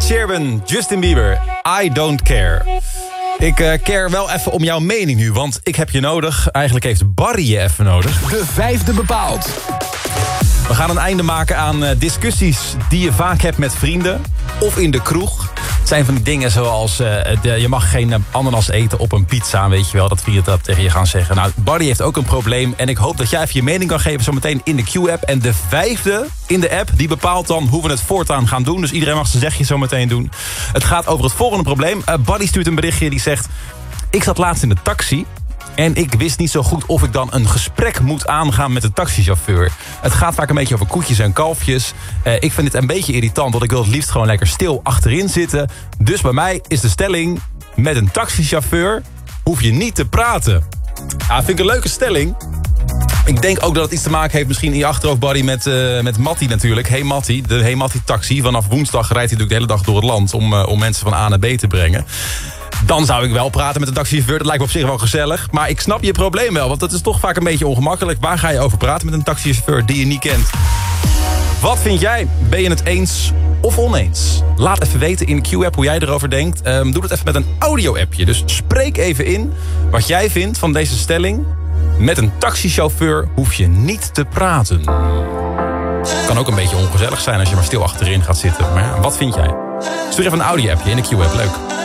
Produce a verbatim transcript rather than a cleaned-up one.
Ed Sheeran, Justin Bieber, I Don't Care. Ik uh, care wel even om jouw mening nu, want ik heb je nodig. Eigenlijk heeft Barry je even nodig. De vijfde bepaalt. We gaan een einde maken aan uh, discussies die je vaak hebt met vrienden of in de kroeg. Het zijn van die dingen zoals, uh, de, je mag geen ananas eten op een pizza, weet je wel, dat vrienden dat tegen je gaan zeggen. Nou, Barry heeft ook een probleem en ik hoop dat jij even je mening kan geven zometeen in de Q-app. En de vijfde in de app, die bepaalt dan hoe we het voortaan gaan doen. Dus iedereen mag zijn zegje zometeen doen. Het gaat over het volgende probleem. Uh, Barry stuurt een berichtje die zegt: ik zat laatst in de taxi en ik wist niet zo goed of ik dan een gesprek moet aangaan met de taxichauffeur. Het gaat vaak een beetje over koetjes en kalfjes. Uh, ik vind dit een beetje irritant, want ik wil het liefst gewoon lekker stil achterin zitten. Dus bij mij is de stelling: met een taxichauffeur hoef je niet te praten. Ja, vind ik een leuke stelling. Ik denk ook dat het iets te maken heeft misschien in je achterhoofd, Barry, met, uh, met Mattie natuurlijk. Hey Mattie, de Hey Mattie taxi. Vanaf woensdag rijdt hij natuurlijk de hele dag door het land om, uh, om mensen van A naar B te brengen. Dan zou ik wel praten met de taxichauffeur. Dat lijkt me op zich wel gezellig. Maar ik snap je probleem wel, want dat is toch vaak een beetje ongemakkelijk. Waar ga je over praten met een taxichauffeur die je niet kent? Wat vind jij? Ben je het eens of oneens? Laat even weten in de Q-app hoe jij erover denkt. Um, doe het even met een audio-appje. Dus spreek even in wat jij vindt van deze stelling. Met een taxichauffeur hoef je niet te praten. Kan ook een beetje ongezellig zijn als je maar stil achterin gaat zitten. Maar ja, wat vind jij? Stuur even een audio-appje in de Q-app. Leuk.